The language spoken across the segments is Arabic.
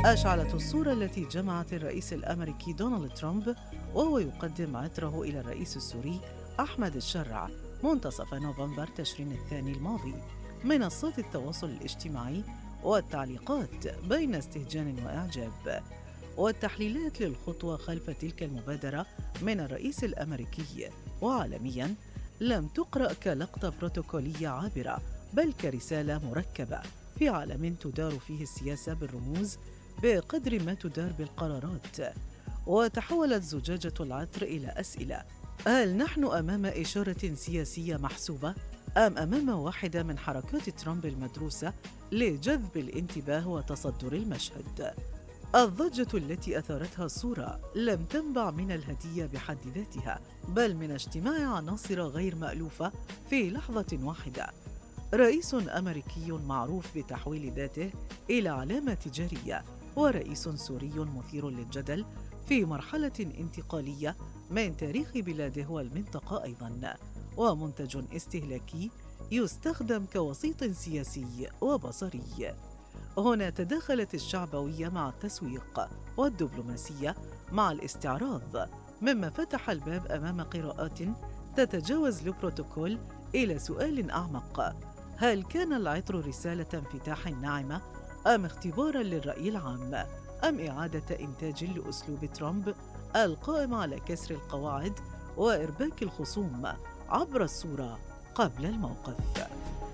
أشعلت الصورة التي جمعت الرئيس الأمريكي دونالد ترامب وهو يقدم عطره إلى الرئيس السوري أحمد الشرع منتصف نوفمبر تشرين الثاني الماضي منصات التواصل الاجتماعي والتعليقات بين استهجان وإعجاب والتحليلات للخطوة خلف تلك المبادرة من الرئيس الأمريكي. وعالمياً لم تقرأ كلقطة بروتوكولية عابرة بل كرسالة مركبة في عالم تدار فيه السياسة بالرموز بقدر ما تدار بالقرارات. وتحولت زجاجة العطر إلى أسئلة: هل نحن أمام إشارة سياسية محسوبة أم أمام واحدة من حركات ترامب المدروسة لجذب الانتباه وتصدر المشهد؟ الضجة التي أثارتها الصورة لم تنبع من الهدية بحد ذاتها بل من اجتماع عناصر غير مألوفة في لحظة واحدة: رئيس أمريكي معروف بتحويل ذاته إلى علامة تجارية، ورئيس سوري مثير للجدل في مرحلة انتقالية من تاريخ بلاده والمنطقة أيضاً، ومنتج استهلاكي يستخدم كوسيط سياسي وبصري. هنا تداخلت الشعبوية مع التسويق والدبلوماسية مع الاستعراض، مما فتح الباب أمام قراءات تتجاوز البروتوكول إلى سؤال أعمق: هل كان العطر رسالة انفتاح ناعمة أم اختباراً للرأي العام أم إعادة إنتاج لأسلوب ترامب القائم على كسر القواعد وإرباك الخصوم عبر الصورة قبل الموقف؟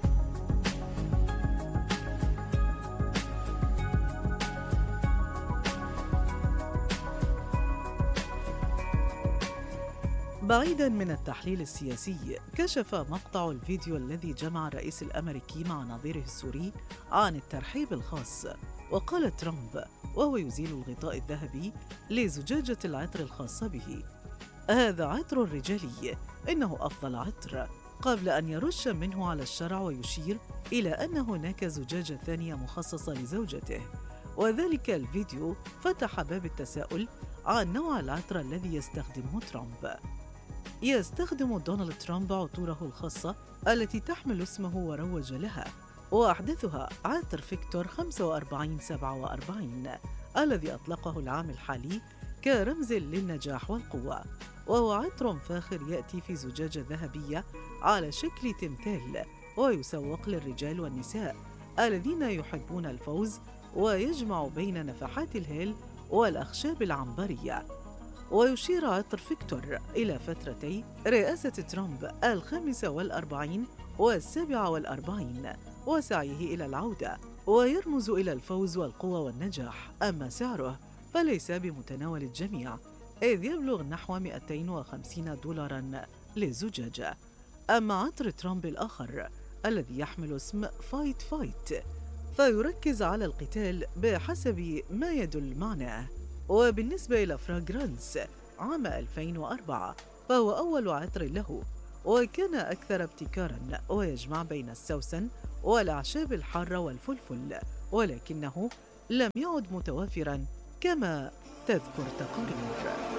بعيداً من التحليل السياسي، كشف مقطع الفيديو الذي جمع الرئيس الأمريكي مع نظيره السوري عن الترحيب الخاص. وقال ترامب وهو يزيل الغطاء الذهبي لزجاجة العطر الخاصة به: هذا عطر رجالي، إنه أفضل عطر، قبل أن يرش منه على الشرع ويشير إلى أن هناك زجاجة ثانية مخصصة لزوجته. وذلك الفيديو فتح باب التساؤل عن نوع العطر الذي يستخدمه ترامب. يستخدم دونالد ترامب عطوره الخاصة التي تحمل اسمه وروج لها، وأحدثها عطر فيكتور 4547 الذي أطلقه العام الحالي كرمز للنجاح والقوة، وهو عطر فاخر يأتي في زجاجة ذهبية على شكل تمثال، ويسوق للرجال والنساء الذين يحبون الفوز، ويجمع بين نفحات الهيل والأخشاب العنبرية. ويشير عطر فيكتور إلى فترتي رئاسة ترامب 45 و47 وسعيه إلى العودة، ويرمز إلى الفوز والقوة والنجاح. أما سعره فليس بمتناول الجميع، إذ يبلغ نحو $250 للزجاجة. أما عطر ترامب الآخر الذي يحمل اسم فايت فايت فيركز على القتال بحسب ما يدل معناه. وبالنسبة إلى فراغرانس عام 2004 فهو أول عطر له، وكان أكثر ابتكاراً ويجمع بين السوسن والأعشاب الحارة والفلفل، ولكنه لم يعد متوافراً كما تذكر تقارير.